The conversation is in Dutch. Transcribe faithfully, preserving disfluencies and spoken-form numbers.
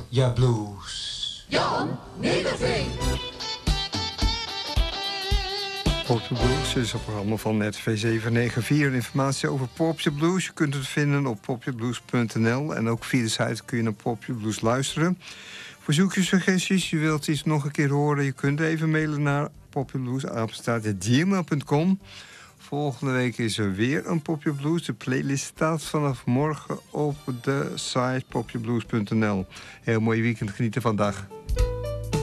Ja Blues. Jan Nederveen. Pop Your Blues is een programma van R T V zeven negen vier. Informatie over Pop Your Blues. Je kunt het vinden op pop your blues punt n l. En ook via de site kun je naar Pop Your Blues luisteren. Verzoekjes, suggesties, je wilt iets nog een keer horen. Je kunt even mailen naar popyorblues apenstaartje gmail punt com. Volgende week is er weer een Pop Your Blues. De playlist staat vanaf morgen op de site pop your blues punt n l. Heel mooi weekend, genieten vandaag.